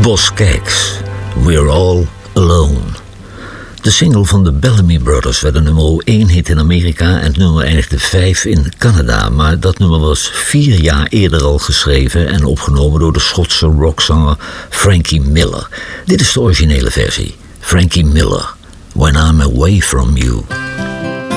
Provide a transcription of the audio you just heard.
Boz Scaggs, We're All Alone. De single van de Bellamy Brothers werd een nummer 1 hit in Amerika en het nummer eindigde 5 in Canada. Maar dat nummer was 4 jaar eerder al geschreven en opgenomen door de Schotse rockzanger Frankie Miller. Dit is de originele versie. Frankie Miller, When I'm Away From You.